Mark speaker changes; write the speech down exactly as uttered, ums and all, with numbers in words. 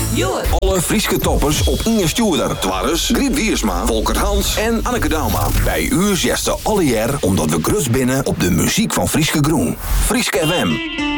Speaker 1: Joer.
Speaker 2: Alle Frieske toppers op Inge Stuurder. Twarres, Griet Wiersma, Volker Hans en Anneke Dauma. Bij u zesde alle jaar omdat we grus binnen op de muziek van Frieske Groen. Frieske F M.